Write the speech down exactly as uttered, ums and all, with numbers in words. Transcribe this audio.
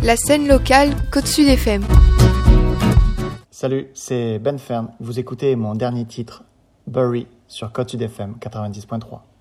La scène locale Côte-Sud F M. Salut, c'est Ben Fern. Vous écoutez mon dernier titre, Bury, sur Côte-Sud F M quatre-vingt-dix point trois.